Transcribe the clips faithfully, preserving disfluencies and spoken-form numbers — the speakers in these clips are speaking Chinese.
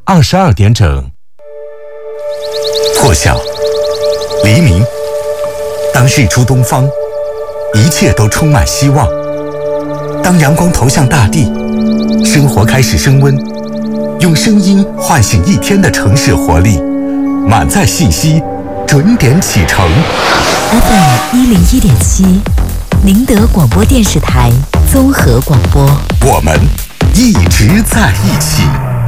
二十二点整。 破晓，黎明，当日出东方，一切都充满希望。当阳光投向大地，生活开始升温，用声音唤醒一天的城市活力，满载信息，准点启程。 F M 一零一点七，宁德广播电视台综合广播， 我们一直在一起。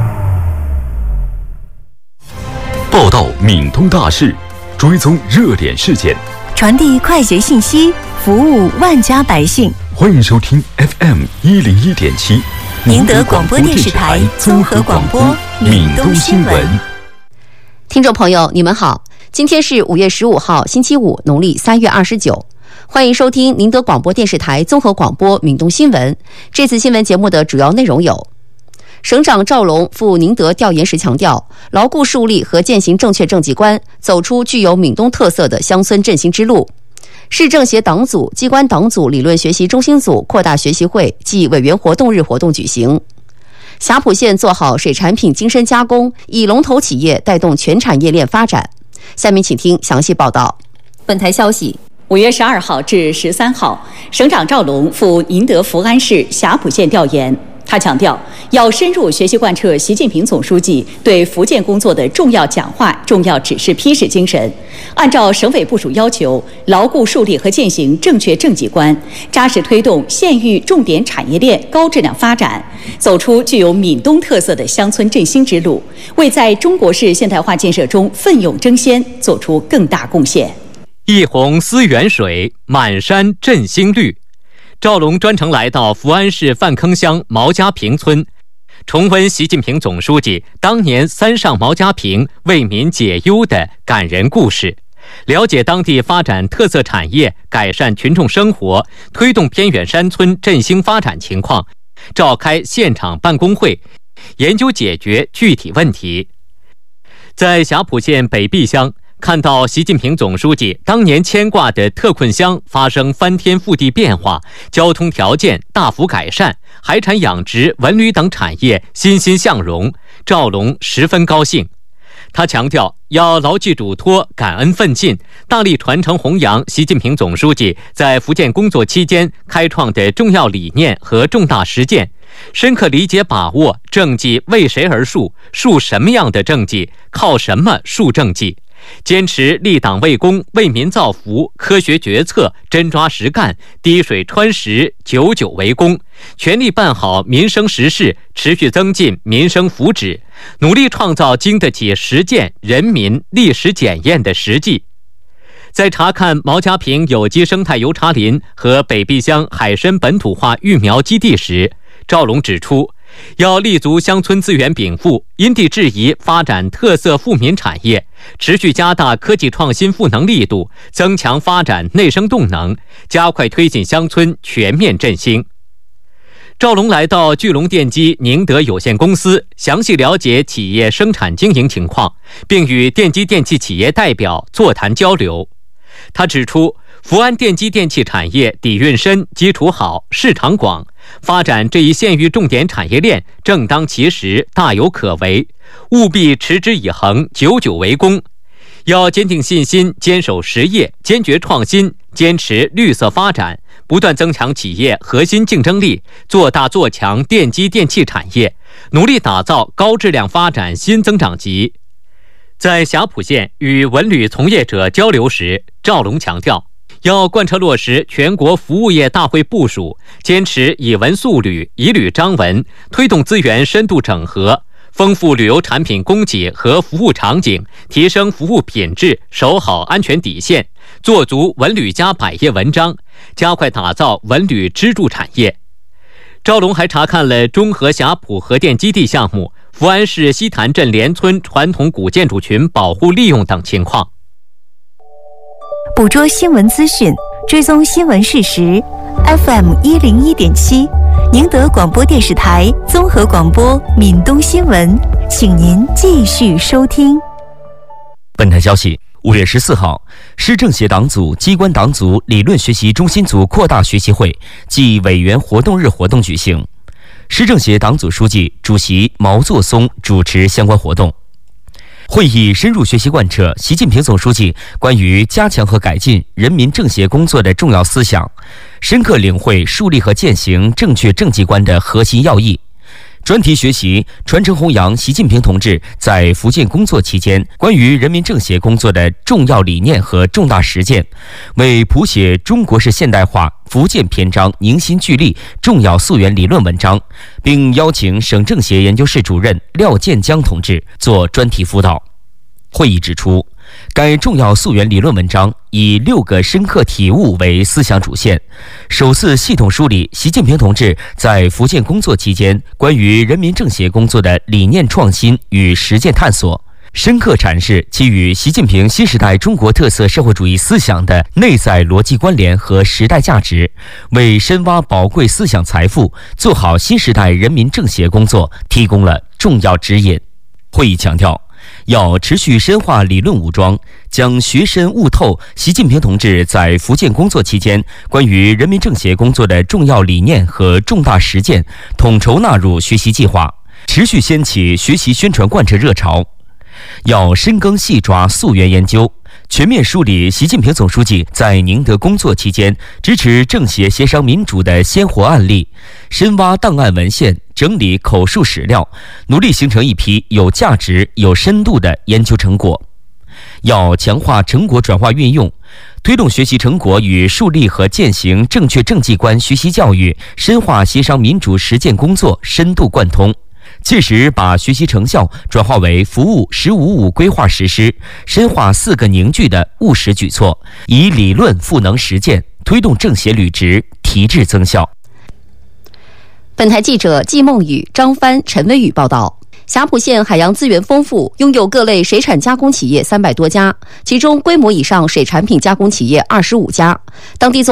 报道闽东大事，追踪热点事件， 传递快捷信息，服务万家百姓。 欢迎收听 F M 一零一点七， 宁德广播电视台综合广播闽东新闻。 听众朋友，你们好，今天是五月十五号，星期五，农历三月二十九。欢迎收听宁德广播电视台综合广播闽东新闻。这次新闻节目的主要内容有：省长赵龙赴宁德调研时强调，牢固树立和践行正确政绩观，走出具有闽东特色的乡村振兴之路。市政协党组、机关党组理论学习中心组扩大学习会暨委员活动日活动举行。霞浦县做好水产品精深加工，以龙头企业带动全产业链发展。下面请听详细报道。本台消息， 五月十二号至十三号，省长赵龙赴宁德福安市霞浦县调研。他强调，要深入学习贯彻习近平总书记对福建工作的重要讲话、重要指示批示精神，按照省委部署要求，牢固树立和践行正确政绩观，扎实推动县域重点产业链高质量发展，走出具有闽东特色的乡村振兴之路，为在中国式现代化建设中奋勇争先做出更大贡献。 一泓思源水，满山振兴绿。赵龙专程来到福安市范坑乡毛家坪村，重温习近平总书记当年三上毛家坪为民解忧的感人故事，了解当地发展特色产业、改善群众生活、推动偏远山村振兴发展情况，召开现场办公会，研究解决具体问题。在霞浦县北壁乡，看到习近平总书记当年牵挂的特困乡发生翻天覆地变化，交通条件大幅改善，海产养殖、文旅等产业欣欣向荣，赵龙十分高兴。他强调，要牢记嘱托，感恩奋进，大力传承弘扬习近平总书记在福建工作期间开创的重要理念和重大实践，深刻理解把握政绩为谁而树，树什么样的政绩，靠什么树政绩，坚持立党为公、为民造福，科学决策，真抓实干，滴水穿石，久久为功，全力办好民生实事，持续增进民生福祉，努力创造经得起实践、人民历史检验的实际。在查看毛家坪有机生态油茶林和北壁乡海参本土化育苗基地时，赵龙指出，要立足乡村资源禀赋，因地制宜发展特色富民产业，持续加大科技创新赋能力度，增强发展内生动能，加快推进乡村全面振兴。赵龙来到巨龙电机宁德有限公司，详细了解企业生产经营情况，并与电机电器企业代表座谈交流。他指出，福安电机电器产业底蕴深、基础好、市场广，发展这一县域重点产业链正当其时，大有可为，务必持之以恒，久久为功。要坚定信心，坚守实业，坚决创新，坚持绿色发展，不断增强企业核心竞争力，做大做强电机电器产业，努力打造高质量发展新增长极。在霞浦县与文旅从业者交流时，赵龙强调，要贯彻落实全国服务业大会部署，坚持以文塑旅、以旅彰文，推动资源深度整合，丰富旅游产品供给和服务场景，提升服务品质，守好安全底线，做足文旅加百业文章，加快打造文旅支柱产业。赵龙还查看了中和霞浦核电基地项目、福安市西潭镇联村传统古建筑群保护利用等情况。 捕捉新闻资讯，追踪新闻事实。F M 一零一点七，宁德广播电视台综合广播闽东新闻，请您继续收听。 本台消息，五月十四号，市政协党组、机关党组理论学习中心组扩大学习会暨委员活动日活动举行。 市政协党组书记、主席毛作松主持相关活动。会议深入学习贯彻习近平总书记关于加强和改进人民政协工作的重要思想，深刻领会树立和践行正确政绩观的核心要义。专题学习传承弘扬习近平同志在福建工作期间关于人民政协工作的重要理念和重大实践，为谱写中国式现代化福建篇章凝心聚力重要溯源理论文章，并邀请省政协研究室主任廖建江同志做专题辅导。会议指出，该重要溯源理论文章以六个深刻体悟为思想主线，首次系统梳理习近平同志在福建工作期间关于人民政协工作的理念创新与实践探索，深刻阐释其与习近平新时代中国特色社会主义思想的内在逻辑关联和时代价值，为深挖宝贵思想财富、做好新时代人民政协工作提供了重要指引。会议强调，要持续深化理论武装，将学深悟透习近平同志在福建工作期间关于人民政协工作的重要理念和重大实践，统筹纳入学习计划，持续掀起学习宣传贯彻热潮。要深耕细抓溯源研究，全面梳理习近平总书记在宁德工作期间支持政协协商民主的鲜活案例，深挖档案文献，整理口述史料，努力形成一批有价值、有深度的研究成果。要强化成果转化运用，推动学习成果与树立和践行正确政绩观学习教育、深化协商民主实践工作深度贯通，切实把学习成效转化为服务“十五五”规划实施、深化四个凝聚的务实举措，以理论赋能实践，推动政协履职提质增效。 本台记者季梦雨、张帆、陈威宇报道。霞浦县海洋资源丰富，拥有各类水产加工企业三百多家，其中规模以上水产品加工企业二十五家。当地